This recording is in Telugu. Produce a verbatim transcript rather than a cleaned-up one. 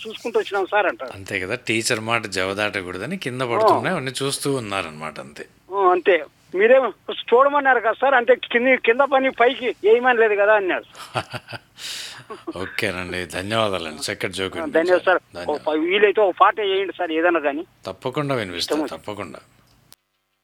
చూసుకుంటూ వచ్చినాం సార్ అంటారు. అంతే కదా, టీచర్ మాట జవదాటకూడదని కింద పడుతున్నాయి అన్ని చూస్తూ ఉన్నారనమాట. అంతే ఆ, అంతే. మీరేం చూడమన్నారు కదా సార్, అంటే కింద కింద పని పైకి వేయమని లేదు కదా అన్నారు. ఓకేనండి, ధన్యవాదాలండి. చక్కటి జోక్. ధన్యవాదాలు సార్. ధన్యవాదాలు. వీలైతే ఒక పాట వేయండి సార్ ఏదైనా కానీ. తప్పకుండా వినిపిస్తాను, తప్పకుండా.